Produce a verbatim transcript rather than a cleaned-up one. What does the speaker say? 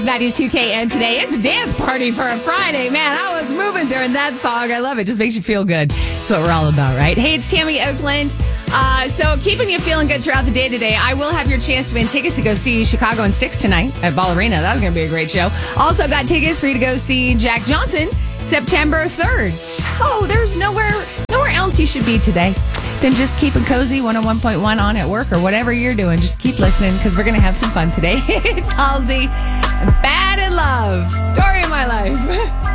ninety-two K N today. It's a dance party for a Friday. Man, I was moving during that song. I love it. Just makes you feel good. That's what we're all about, right? Hey, it's Tammy Oakland. Uh, so keeping you feeling good throughout the day today, I will have your chance to win tickets to go see Chicago and Styx tonight at Ball Arena. That's going to be a great show. Also got tickets for you to go see Jack Johnson September third. Oh, there's nowhere, nowhere else you should be today than just keeping cozy one oh one point one on at work or whatever you're doing. Just keep listening because we're going to have some fun today. It's Halsey, Bad in Love, story of my life.